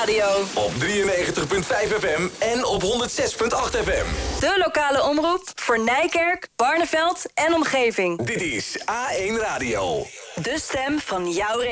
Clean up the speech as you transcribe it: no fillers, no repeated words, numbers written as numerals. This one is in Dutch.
radio. Op 93.5 FM en op 106.8 FM. De lokale omroep voor Nijkerk, Barneveld en omgeving. Dit is A1 Radio. De stem van jouw regio.